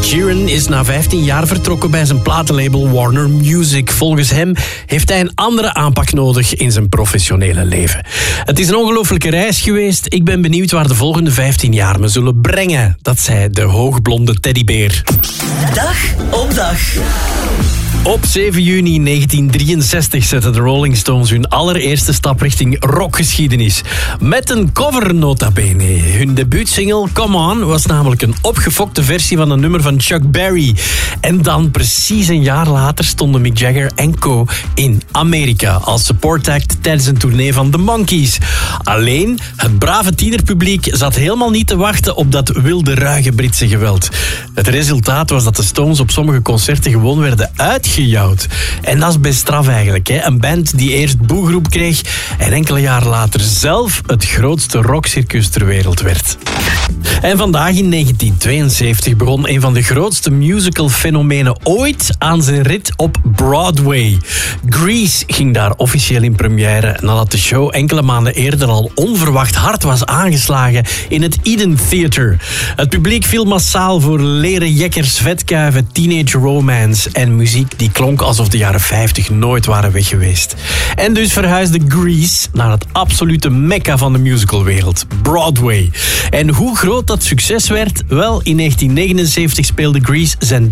Sheeran is na 15 jaar vertrokken bij zijn platenlabel Warner Music. Volgens hem heeft hij een andere aanpak nodig in zijn professionele leven. Het is een ongelofelijke reis geweest. Ik ben benieuwd waar de volgende 15 jaar me zullen brengen. Dat zei de hoogblonde teddybeer. Dag op dag. Op 7 juni 1963 zetten de Rolling Stones hun allereerste stap richting rockgeschiedenis. Met een cover nota bene. Hun debuutsingle Come On was namelijk een opgefokte versie van een nummer van Chuck Berry. En dan precies een jaar later stonden Mick Jagger en co. in Amerika als support act tijdens een tournee van The Monkees. Alleen, het brave tienerpubliek zat helemaal niet te wachten op dat wilde ruige Britse geweld. Het resultaat was dat de Stones op sommige concerten gewoon werden uitgejouwd. En dat is best straf eigenlijk. Hè? Een band die eerst boegroep kreeg en enkele jaar later zelf het grootste rockcircus ter wereld werd. En vandaag in 1972 begon een van de grootste musical-fenomenen ooit aan zijn rit op Broadway. Grease ging daar officieel in première nadat de show enkele maanden eerder al onverwacht hard was aangeslagen in het Eden Theater. Het publiek viel massaal voor leren jekkers, vetkuiven, teenage romance en muziek die klonk alsof de jaren 50 nooit waren weg geweest. En dus verhuisde Grease naar het absolute mekka van de musicalwereld, Broadway. En hoe groot dat succes werd? Wel, in 1979 speelde Grease zijn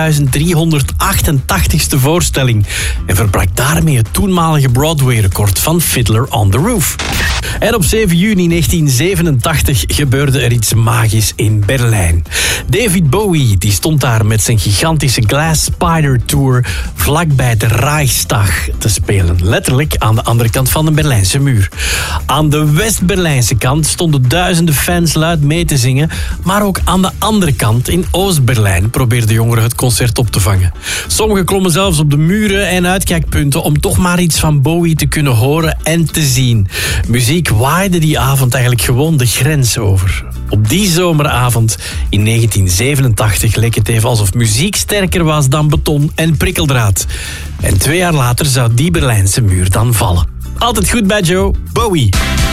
3388ste voorstelling en verbrak daarmee het toenmalige Broadway-record van Fiddler on the Roof. En op 7 juni 1987 gebeurde er iets magisch in Berlijn. David Bowie die stond daar met zijn gigantische Glass Spider Tour vlakbij de Reichstag te spelen. Letterlijk aan de andere kant van de Berlijnse muur. Aan de West-Berlijnse kant stonden duizenden fans luid mee te zingen, maar ook aan de andere kant in Oost-Berlijn probeerden jongeren het concert op te vangen. Sommigen klommen zelfs op de muren en uitkijkpunten om toch maar iets van Bowie te kunnen horen en te zien. Muziek waaide die avond eigenlijk gewoon de grens over. Op die zomeravond in 1987 leek het even alsof muziek sterker was dan beton en prikkeldraad. En 2 jaar later zou die Berlijnse muur dan vallen. Altijd goed bij Joe, Bowie.